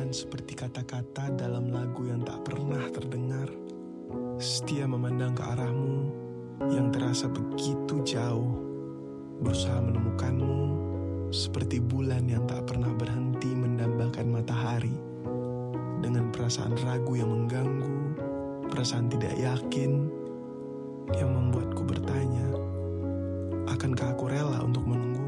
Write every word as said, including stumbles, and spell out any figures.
akan seperti kata-kata dalam lagu yang tak pernah terdengar. Setia memandang ke arahmu yang terasa begitu jauh. Berusaha menemukanmu seperti bulan yang tak pernah berhenti mendambakan matahari. Dengan perasaan ragu yang mengganggu, perasaan tidak yakin yang membuatku bertanya, akankah aku rela untuk menunggu?